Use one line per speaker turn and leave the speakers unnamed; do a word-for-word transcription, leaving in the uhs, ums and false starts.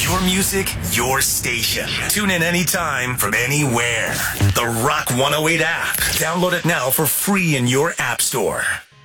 Your music, your station. Tune in anytime from anywhere. The Rock one oh eight app. Download it now for free in your app store.